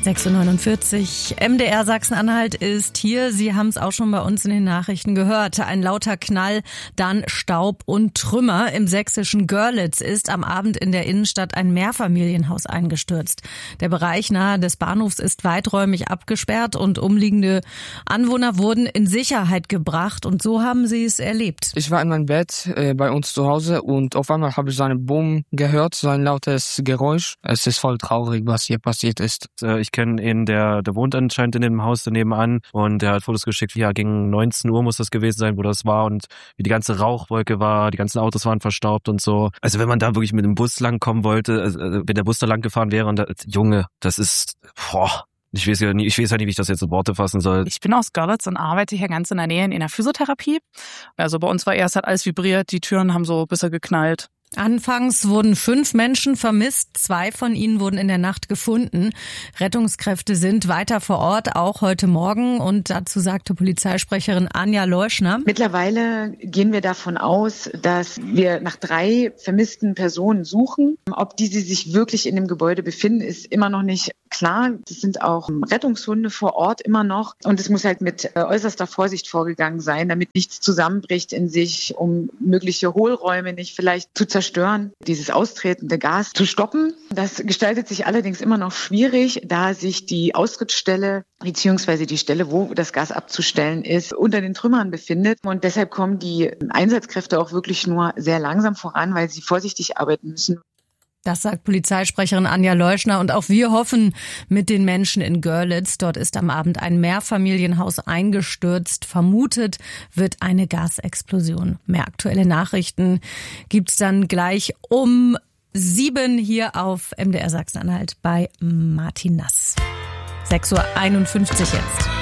6:49 Uhr. MDR Sachsen-Anhalt ist hier. Sie haben es auch schon bei uns in den Nachrichten gehört. Ein lauter Knall, dann Staub und Trümmer. Im sächsischen Görlitz ist am Abend in der Innenstadt ein Mehrfamilienhaus eingestürzt. Der Bereich nahe des Bahnhofs ist weiträumig abgesperrt und umliegende Anwohner wurden in Sicherheit gebracht. Und so haben sie es erlebt. Ich war in meinem Bett bei uns zu Hause und auf einmal habe ich so einen Boom gehört, so ein lautes Geräusch. Es ist voll traurig, was hier passiert ist. Ich kenne ihn, der wohnt anscheinend in dem Haus nebenan und der hat Fotos geschickt, ja, gegen 19 Uhr muss das gewesen sein, wo das war und wie die ganze Rauchwolke war, die ganzen Autos waren verstaubt und so. Also wenn man da wirklich mit dem Bus langkommen wollte, also wenn der Bus da lang gefahren wäre und Junge, das ist, ich weiß ja nicht, wie ich das jetzt in Worte fassen soll. Ich bin aus Görlitz und arbeite hier ganz in der Nähe in der Physiotherapie. Also bei uns war erst, hat alles vibriert, die Türen haben so ein bisschen geknallt. Anfangs wurden 5 Menschen vermisst, 2 von ihnen wurden in der Nacht gefunden. Rettungskräfte sind weiter vor Ort, auch heute Morgen. Und dazu sagte Polizeisprecherin Anja Leuschner: Mittlerweile gehen wir davon aus, dass wir nach 3 vermissten Personen suchen. Ob diese sich wirklich in dem Gebäude befinden, ist immer noch nicht klar. Es sind auch Rettungshunde vor Ort immer noch. Und es muss halt mit äußerster Vorsicht vorgegangen sein, damit nichts zusammenbricht in sich, um mögliche Hohlräume nicht vielleicht zu zerstören, dieses austretende Gas zu stoppen. Das gestaltet sich allerdings immer noch schwierig, da sich die Austrittsstelle bzw. die Stelle, wo das Gas abzustellen ist, unter den Trümmern befindet. Und deshalb kommen die Einsatzkräfte auch wirklich nur sehr langsam voran, weil sie vorsichtig arbeiten müssen. Das sagt Polizeisprecherin Anja Leuschner. Und auch wir hoffen mit den Menschen in Görlitz. Dort ist am Abend ein Mehrfamilienhaus eingestürzt. Vermutet wird eine Gasexplosion. Mehr aktuelle Nachrichten gibt's dann gleich um 7 hier auf MDR Sachsen-Anhalt bei Martin Nass. 6:51 Uhr jetzt.